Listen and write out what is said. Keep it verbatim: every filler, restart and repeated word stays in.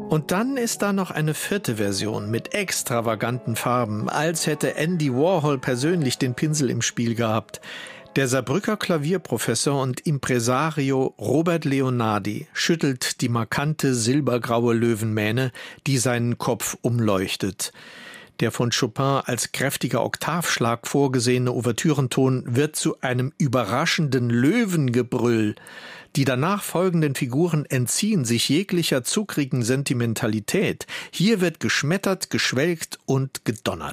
Und dann ist da noch eine vierte Version mit extravaganten Farben, als hätte Andy Warhol persönlich den Pinsel im Spiel gehabt. Der Saarbrücker Klavierprofessor und Impresario Robert Leonardi schüttelt die markante silbergraue Löwenmähne, die seinen Kopf umleuchtet. Der von Chopin als kräftiger Oktavschlag vorgesehene Ouvertürenton wird zu einem überraschenden Löwengebrüll. Die danach folgenden Figuren entziehen sich jeglicher zuckrigen Sentimentalität. Hier wird geschmettert, geschwelgt und gedonnert.